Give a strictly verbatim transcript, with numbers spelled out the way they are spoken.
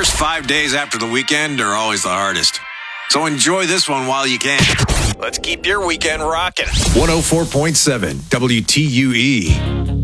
first five days after the weekend are always the hardest. So enjoy this one while you can. Let's keep your weekend rocking. one oh four point seven W T U E.